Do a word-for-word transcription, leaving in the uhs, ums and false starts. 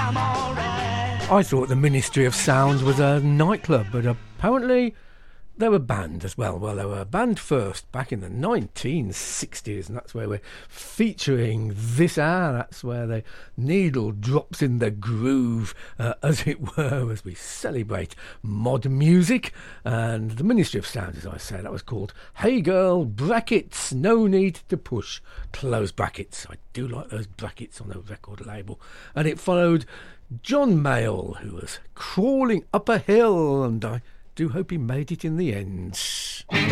I thought the Ministry of Sound was a nightclub, but apparently they were a band as well. Well, they were a band first back in the nineteen sixties, and that's where we're featuring this hour. That's where the needle drops in the groove, uh, as it were, as we celebrate mod music. And the Ministry of Sound, as I say, that was called Hey Girl, brackets, no need to push, close brackets. I do like those brackets on the record label. And it followed John Mayall, who was crawling up a hill, and I do hope he made it in the end.